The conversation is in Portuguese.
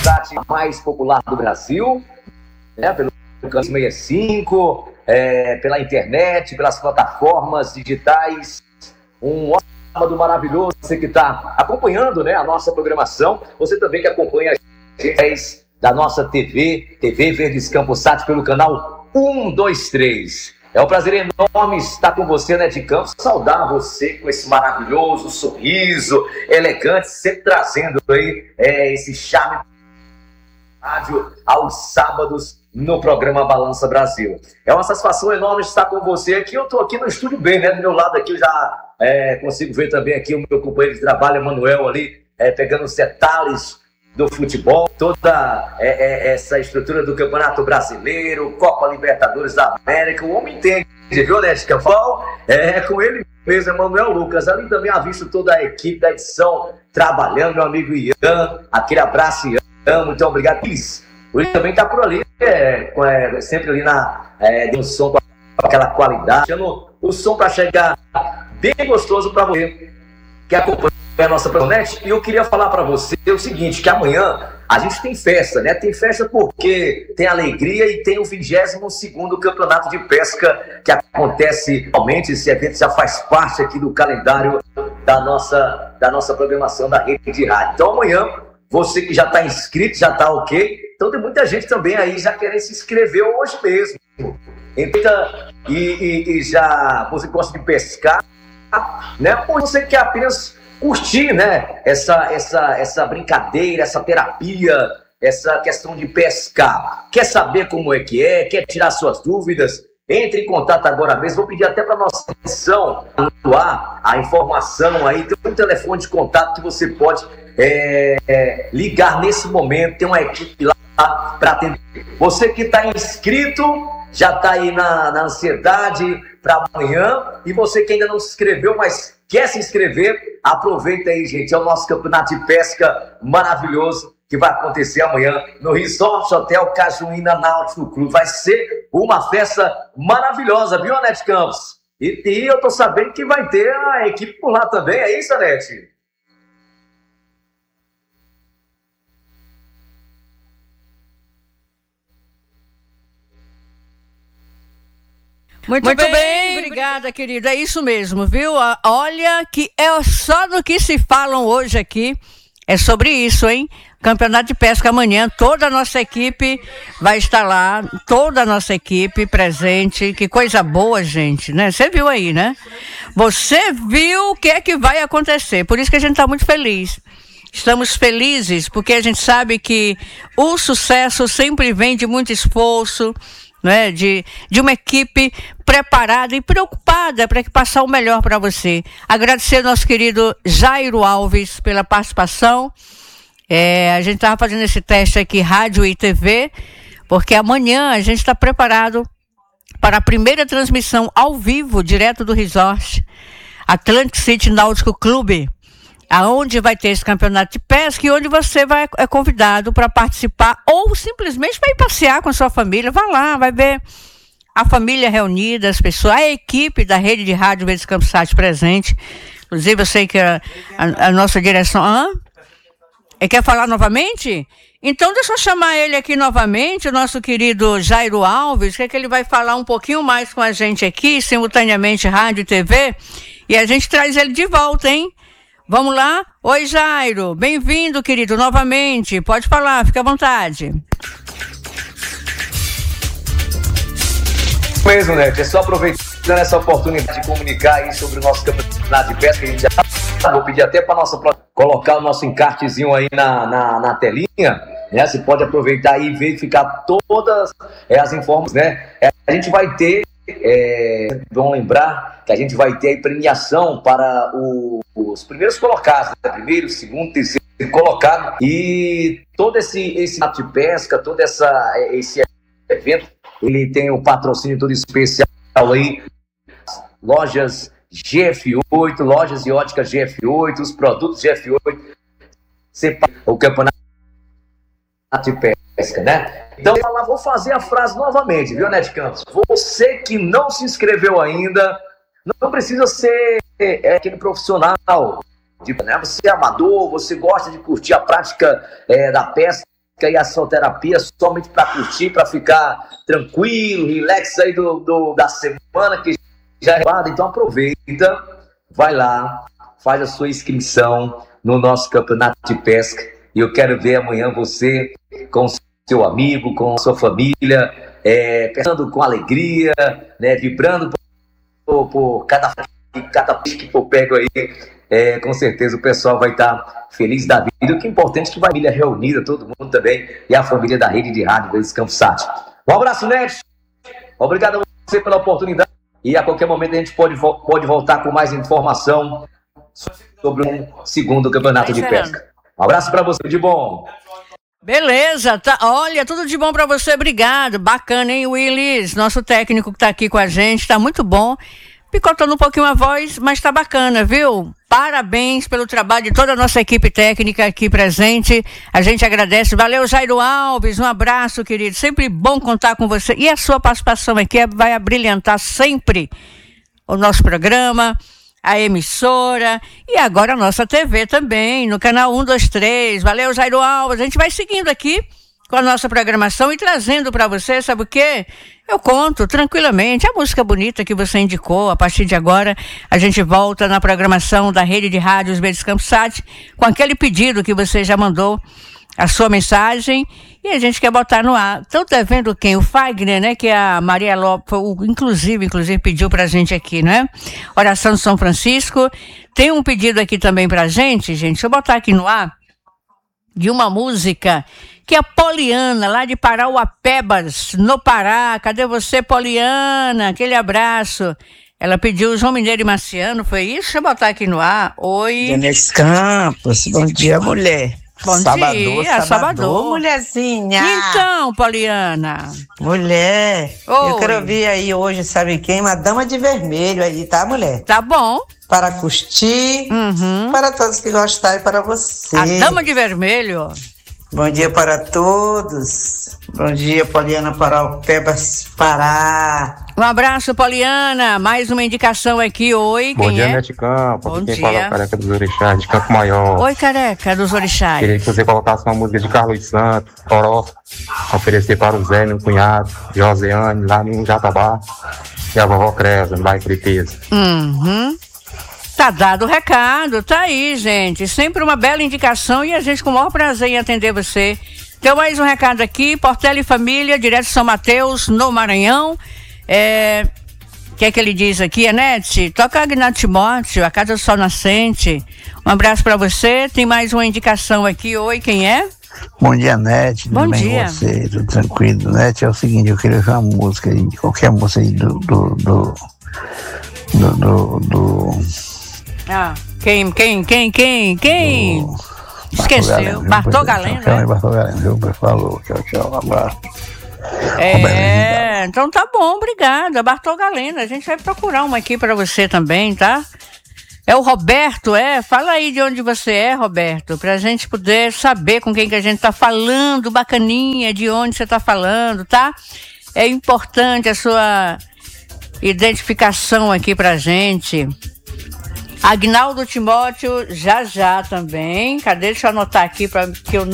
site mais popular do Brasil, né, pelo canal 65, pela internet, pelas plataformas digitais. Um sábado maravilhoso, você que está acompanhando, né, a nossa programação, você também que acompanha a gente da nossa TV Verdes Campos Sat pelo canal 123. É um prazer enorme estar com você, né, de Campos, saudar você com esse maravilhoso sorriso, elegante, sempre trazendo aí esse charme rádio aos sábados no programa Balança Brasil. É uma satisfação enorme estar com você aqui. Eu estou aqui no Estúdio B, né, do meu lado aqui eu já consigo ver também aqui o meu companheiro de trabalho, Emanuel, ali, pegando os detalhes do futebol, toda essa estrutura do Campeonato Brasileiro, Copa Libertadores da América. O homem entende, viu, né, Campal? Com ele mesmo, Emanuel Lucas. Ali também aviso toda a equipe da edição trabalhando, meu amigo Ian. Aquele abraço, Ian. Muito obrigado. Ele também está por ali, sempre ali no som com aquela qualidade, deixando o som para chegar bem gostoso para você que acompanha a nossa internet. E eu queria falar para você o seguinte, que amanhã a gente tem festa, né? Tem festa porque tem alegria e tem o 22º Campeonato de Pesca que acontece atualmente. Esse evento já faz parte aqui do calendário da nossa programação da rede de rádio. Então amanhã, você que já está inscrito, já está ok. Então tem muita gente também aí já querendo se inscrever hoje mesmo. Então, e já você gosta de pescar, né? Ou você quer apenas curtir, né, essa brincadeira, essa terapia, essa questão de pescar. Quer saber como é que é? Quer tirar suas dúvidas? Entre em contato agora mesmo. Vou pedir até para a nossa edição atuar a informação aí. Tem um telefone de contato que você pode ligar nesse momento. Tem uma equipe lá para atender. Você que está inscrito, já está aí na ansiedade para amanhã. E você que ainda não se inscreveu, mas quer se inscrever, aproveita aí, gente. É o nosso campeonato de pesca maravilhoso que vai acontecer amanhã no Resort Hotel Cajuína Náutico Clube. Vai ser uma festa maravilhosa, viu, Anete Campos? E eu tô sabendo que vai ter a equipe por lá também. É isso, Anete? Muito bem, obrigada, querida. É isso mesmo, viu? Olha que é só do que se falam hoje aqui. É sobre isso, hein? Campeonato de Pesca amanhã. Toda a nossa equipe vai estar lá. Toda a nossa equipe presente. Que coisa boa, gente, né? Você viu aí, né? Você viu o que é que vai acontecer. Por isso que a gente está muito feliz. Estamos felizes porque a gente sabe que o sucesso sempre vem de muito esforço, né, de uma equipe preparada e preocupada para passar o melhor para você. Agradecer ao nosso querido Jairo Alves pela participação. A gente estava fazendo esse teste aqui, rádio e TV, porque amanhã a gente está preparado para a primeira transmissão ao vivo, direto do resort Atlantic City Náutico Clube, aonde vai ter esse campeonato de pesca e onde você é convidado para participar ou simplesmente para ir passear com a sua família. Vai lá, vai ver a família reunida, as pessoas, a equipe da rede de rádio Verdes Campos Sat presente. Inclusive, eu sei que a nossa direção... quer falar novamente? Então, deixa eu chamar ele aqui novamente, o nosso querido Jairo Alves, que ele vai falar um pouquinho mais com a gente aqui, simultaneamente rádio e TV, e a gente traz ele de volta, hein? Vamos lá? Oi, Jairo. Bem-vindo, querido, novamente. Pode falar, fica à vontade. Mesmo, né? É só aproveitando essa oportunidade de comunicar aí sobre o nosso campeonato de pesca. A gente já vou pedir até para colocar o nosso encartezinho aí na telinha, né? Você pode aproveitar e verificar todas as informações, né? A gente vai ter, vamos lembrar que a gente vai ter aí premiação para os primeiros colocados, né? Primeiro, segundo, terceiro colocado, e todo esse ato de pesca, todo esse evento, ele tem um patrocínio todo especial aí, lojas GF8, lojas de ótica GF8, os produtos GF8, o campeonato de pesca, né? Então, vou fazer a frase novamente, viu, Anete Campos? Você que não se inscreveu ainda, não precisa ser aquele profissional, né? Você é amador, você gosta de curtir a prática da pesca, e a sua terapia somente para curtir, para ficar tranquilo, relax aí da semana que já é. Então aproveita, vai lá, faz a sua inscrição no nosso campeonato de pesca. E eu quero ver amanhã você com seu amigo, com a sua família, pescando com alegria, né, vibrando por cada peixe que for pego aí. Com certeza o pessoal vai estar feliz da vida. O que é importante é que vai a família reunida, todo mundo também, e a família da rede de rádio Verdes Campos Sat. Um abraço, Neto. Obrigado a você pela oportunidade. E a qualquer momento a gente pode voltar com mais informação sobre um segundo campeonato de pesca. Um abraço para você, de bom. Beleza, tá. Olha, tudo de bom para você, obrigado. Bacana, hein, Willis? Nosso técnico que tá aqui com a gente, tá muito bom. Picotando um pouquinho a voz, mas tá bacana, viu? Parabéns pelo trabalho de toda a nossa equipe técnica aqui presente. A gente agradece. Valeu, Jairo Alves. Um abraço, querido. Sempre bom contar com você. E a sua participação aqui vai abrilhantar sempre o nosso programa, a emissora e agora a nossa TV também, no canal 123. Valeu, Jairo Alves. A gente vai seguindo aqui com a nossa programação e trazendo para você, sabe o quê? Eu conto tranquilamente a música bonita que você indicou. A partir de agora, a gente volta na programação da Rede de Rádios Verdes Campos Sat com aquele pedido que você já mandou, a sua mensagem, e a gente quer botar no ar. Estão devendo quem? O Fagner, né? Que a Maria Lopes, inclusive pediu pra gente aqui, né? Oração de São Francisco. Tem um pedido aqui também pra gente, deixa eu botar aqui no ar, de uma música que a Poliana, lá de Parauapebas, no Pará. Cadê você, Poliana? Aquele abraço. Ela pediu João Mineiro e Marciano, foi isso? Deixa eu botar aqui no ar. Oi. Denis Campos, bom dia, mulher. Bom dia, Sabador. Mulherzinha. Então, Poliana. Mulher, Oi. Eu quero ouvir aí hoje, sabe quem? Uma dama de vermelho aí, tá, mulher? Tá bom. Para curtir, para todos que gostarem, para você. A dama de vermelho. Bom dia para todos. Bom dia, Poliana Parauapebas, Pará. Um abraço, Poliana. Mais uma indicação aqui. Oi, bom quem dia, é? Nete Campo. Bom quem dia. fala é o Careca dos Orixás, de Campo Maior. Oi, Careca dos Orixás. Queria que você colocasse uma música de Carlos Santos, Coró, oferecer para o Zé, meu cunhado, Joseane, lá no Jatabá, e a vovó Cresa, no bairro Tristeza. Tá dado o recado, tá aí, gente. Sempre uma bela indicação e a gente com o maior prazer em atender você. Tem mais um recado aqui, Portela e Família, direto de São Mateus, no Maranhão. O que é que ele diz aqui, Anete? Toca Agnaldo Timóteo, a Casa do Sol Nascente. Um abraço pra você. Tem mais uma indicação aqui. Oi, quem é? Bom dia, Nete. Bom Tudo dia. bem com você? Tudo tranquilo? Nete, é o seguinte, eu queria ouvir uma música aí, qualquer música aí do Quem? Esqueceu. Bartol Galeno, né? Bartol Galeno, viu? Falou, tchau, um abraço. Então tá bom, obrigada. Bartol Galeno, a gente vai procurar uma aqui pra você também, tá? É o Roberto, Fala aí de onde você é, Roberto, pra gente poder saber com quem que a gente tá falando, bacaninha, de onde você tá falando, tá? É importante a sua identificação aqui pra gente. Agnaldo Timóteo, já também. Cadê? Deixa eu anotar aqui para que eu não